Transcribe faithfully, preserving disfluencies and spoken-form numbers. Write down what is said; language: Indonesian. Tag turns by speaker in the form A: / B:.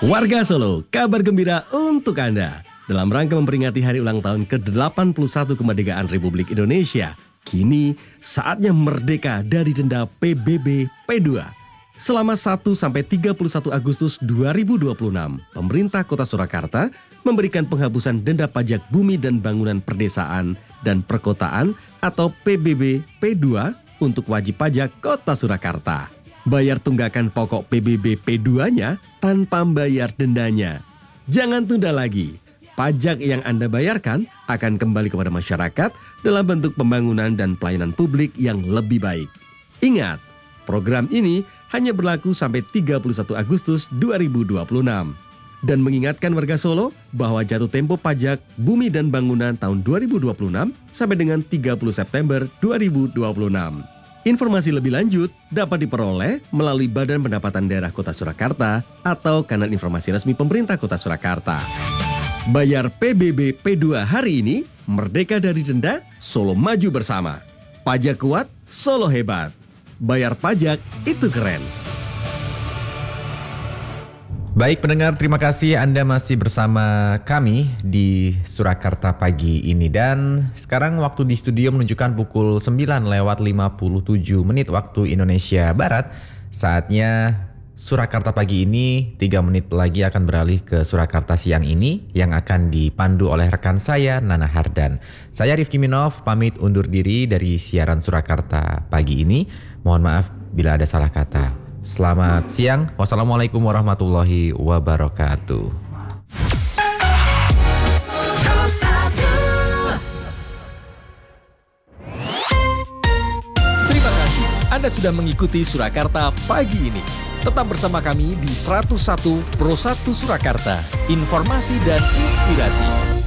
A: Warga Solo, kabar gembira untuk Anda. Dalam rangka memperingati hari ulang tahun ke delapan puluh satu kemerdekaan Republik Indonesia, kini saatnya merdeka dari denda P B B P dua. Selama satu sampai tiga puluh satu Agustus dua ribu dua puluh enam, pemerintah Kota Surakarta memberikan penghapusan denda pajak bumi dan bangunan perdesaan dan perkotaan atau P B B P dua untuk wajib pajak Kota Surakarta. Bayar tunggakan pokok P B B P dua-nya tanpa bayar dendanya. Jangan tunda lagi. Pajak yang Anda bayarkan akan kembali kepada masyarakat dalam bentuk pembangunan dan pelayanan publik yang lebih baik. Ingat, program ini hanya berlaku sampai tiga puluh satu Agustus dua ribu dua puluh enam. Dan mengingatkan warga Solo bahwa jatuh tempo pajak bumi dan bangunan tahun dua ribu dua puluh enam sampai dengan tiga puluh September dua ribu dua puluh enam. Informasi lebih lanjut dapat diperoleh melalui Badan Pendapatan Daerah Kota Surakarta atau kanal informasi resmi pemerintah Kota Surakarta. Bayar P B B P dua hari ini, merdeka dari denda, Solo maju bersama. Pajak kuat, Solo hebat. Bayar pajak itu keren.
B: Baik pendengar, terima kasih Anda masih bersama kami di Surakarta pagi ini. Dan sekarang waktu di studio menunjukkan pukul sembilan lewat lima puluh tujuh menit waktu Indonesia Barat. Saatnya Surakarta pagi ini tiga menit lagi akan beralih ke Surakarta siang ini yang akan dipandu oleh rekan saya Nana Hardan. Saya Rifki Minov pamit undur diri dari siaran Surakarta pagi ini. Mohon maaf bila ada salah kata. Selamat siang. Wassalamualaikum warahmatullahi wabarakatuh.
C: Terima kasih Anda sudah mengikuti Surakarta pagi ini. Tetap bersama kami di seratus satu Pro satu Surakarta. Informasi dan inspirasi.